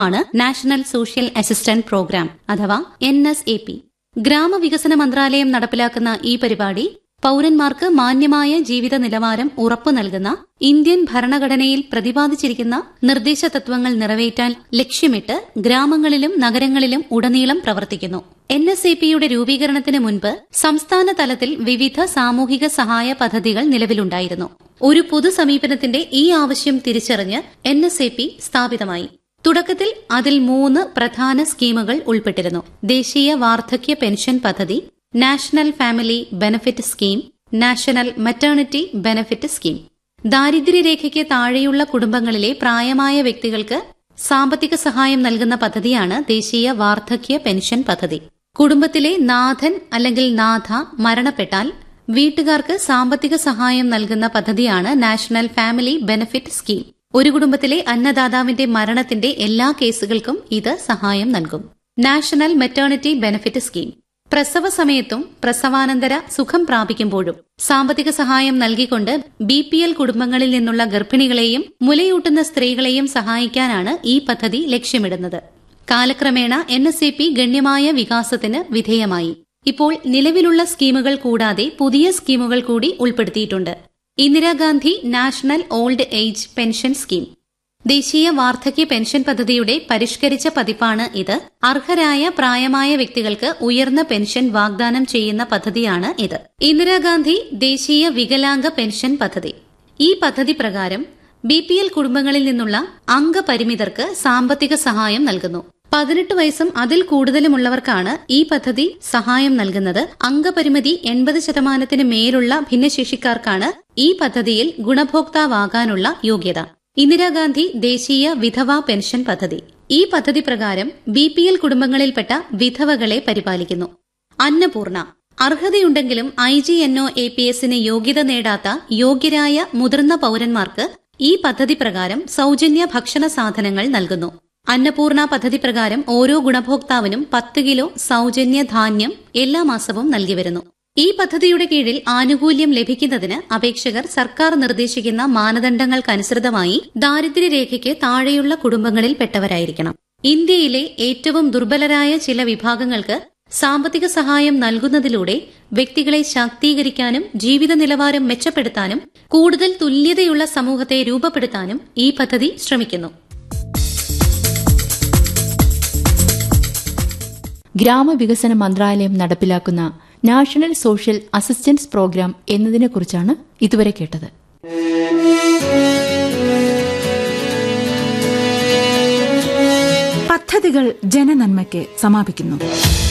ആണ് national social assistant programme അഥവാ NSAP. ഗ്രാമവികസന മന്ത്രാലയം നടപ്പിലാക്കുന്ന ഈ പരിപാടി പൌരന്മാർക്ക് മാന്യമായ ജീവിത നിലവാരം ഉറപ്പു നൽകുന്ന ഇന്ത്യൻ ഭരണഘടനയിൽ പ്രതിപാദിച്ചിരിക്കുന്ന നിർദ്ദേശ തത്വങ്ങൾ നിറവേറ്റാൻ ലക്ഷ്യമിട്ട് ഗ്രാമങ്ങളിലും നഗരങ്ങളിലും ഉടനീളം പ്രവർത്തിക്കുന്നു. NSAPയുടെ രൂപീകരണത്തിന് മുൻപ് സംസ്ഥാന തലത്തിൽ വിവിധ സാമൂഹിക സഹായ പദ്ധതികൾ നിലവിലുണ്ടായിരുന്നു. ഒരു പൊതു സമീപനത്തിന്റെ ഈ ആവശ്യം തിരിച്ചറിഞ്ഞ് NSAP സ്ഥാപിതമായി. തുടക്കത്തിൽ അതിൽ 3 പ്രധാന സ്കീമുകൾ ഉൾപ്പെട്ടിരുന്നു. ദേശീയ വാർദ്ധക്യ പെൻഷൻ പദ്ധതി, national family benefit scheme, national maternity benefit scheme. ദാരിദ്ര്യരേഖയ്ക്ക് താഴെയുള്ള കുടുംബങ്ങളിലെ പ്രായമായ വ്യക്തികൾക്ക് സാമ്പത്തിക സഹായം നൽകുന്ന പദ്ധതിയാണ് ദേശീയ വാർദ്ധക്യ പെൻഷൻ പദ്ധതി. കുടുംബത്തിലെ നാഥൻ അല്ലെങ്കിൽ നാഥ മരണപ്പെട്ടാൽ വീട്ടുകാർക്ക് സാമ്പത്തിക സഹായം നൽകുന്ന പദ്ധതിയാണ് നാഷണൽ ഫാമിലി ബെനഫിറ്റ് സ്കീം. ഒരു കുടുംബത്തിലെ അന്നദാതാവിന്റെ മരണത്തിന്റെ എല്ലാ കേസുകൾക്കും ഇത് സഹായം നൽകും. നാഷണൽ മെറ്റേണിറ്റി ബെനഫിറ്റ് സ്കീം പ്രസവ സമയത്തും പ്രസവാനന്തര സുഖം പ്രാപിക്കുമ്പോഴും സാമ്പത്തിക സഹായം നൽകിക്കൊണ്ട് BPL കുടുംബങ്ങളിൽ നിന്നുള്ള ഗർഭിണികളെയും മുലയൂട്ടുന്ന സ്ത്രീകളെയും സഹായിക്കാനാണ് ഈ പദ്ധതി ലക്ഷ്യമിടുന്നത്. കാലക്രമേണ NSAP ഗണ്യമായ വികാസത്തിന് വിധേയമായി. ഇപ്പോൾ നിലവിലുള്ള സ്കീമുകൾ കൂടാതെ പുതിയ സ്കീമുകൾ കൂടി ഉൾപ്പെടുത്തിയിട്ടുണ്ട്. Indira Gandhi national old age pension scheme ദേശീയ വാർദ്ധക്യ പെൻഷൻ പദ്ധതിയുടെ പരിഷ്കരിച്ച പതിപ്പാണ് ഇത്. അർഹരായ പ്രായമായ വ്യക്തികൾക്ക് ഉയർന്ന പെൻഷൻ വാഗ്ദാനം ചെയ്യുന്ന പദ്ധതിയാണ് ഇത്. ഇന്ദിരാഗാന്ധി ദേശീയ വികലാംഗ പെൻഷൻ പദ്ധതി. ഈ പദ്ധതി പ്രകാരം BPL കുടുംബങ്ങളിൽ നിന്നുള്ള അംഗപരിമിതർക്ക് സാമ്പത്തിക സഹായം നൽകുന്നു. 18 വയസ്സും അതിൽ കൂടുതലുമുള്ളവർക്കാണ് ഈ പദ്ധതി സഹായം നൽകുന്നത്. അംഗപരിമിതി 80% മേലുള്ള ഭിന്നശേഷിക്കാർക്കാണ് ഈ പദ്ധതിയിൽ ഗുണഭോക്താവാകാനുള്ള യോഗ്യത. ഇന്ദിരാഗാന്ധി ദേശീയ വിധവാ പെൻഷൻ പദ്ധതി. ഈ പദ്ധതി പ്രകാരം BPL കുടുംബങ്ങളിൽപ്പെട്ട വിധവകളെ പരിപാലിക്കുന്നു. അന്നപൂർണ അർഹതയുണ്ടെങ്കിലും IGNO APSന് യോഗ്യത നേടാത്ത യോഗ്യരായ മുതിർന്ന പൌരന്മാർക്ക് ഈ പദ്ധതി പ്രകാരം സൌജന്യ ഭക്ഷണ സാധനങ്ങൾ നൽകുന്നു. അന്നപൂർണ പദ്ധതി പ്രകാരം ഓരോ ഗുണഭോക്താവിനും 10 കിലോ സൌജന്യ ധാന്യം എല്ലാ മാസവും നൽകിവരുന്നു. ഈ പദ്ധതിയുടെ കീഴിൽ ആനുകൂല്യം ലഭിക്കുന്നതിന് അപേക്ഷകർ സർക്കാർ നിർദ്ദേശിക്കുന്ന മാനദണ്ഡങ്ങൾക്കനുസൃതമായി ദാരിദ്ര്യരേഖയ്ക്ക് താഴെയുള്ള കുടുംബങ്ങളിൽപ്പെട്ടവരായിരിക്കണം. ഇന്ത്യയിലെ ഏറ്റവും ദുർബലരായ ചില വിഭാഗങ്ങൾക്ക് സാമ്പത്തിക സഹായം നൽകുന്നതിലൂടെ വ്യക്തികളെ ശാക്തീകരിക്കാനും ജീവിത നിലവാരം മെച്ചപ്പെടുത്താനും കൂടുതൽ തുല്യതയുള്ള സമൂഹത്തെ രൂപപ്പെടുത്താനും ഈ പദ്ധതി ശ്രമിക്കുന്നു. ഗ്രാമവികസന മന്ത്രാലയം നടപ്പിലാക്കുന്ന നാഷണൽ സോഷ്യൽ അസിസ്റ്റൻസ് പ്രോഗ്രാം എന്നതിനെക്കുറിച്ചാണ് ഇതുവരെ കേട്ടത്. പദ്ധതികൾ ജനനന്മയ്ക്ക് സമാപിക്കുന്നു.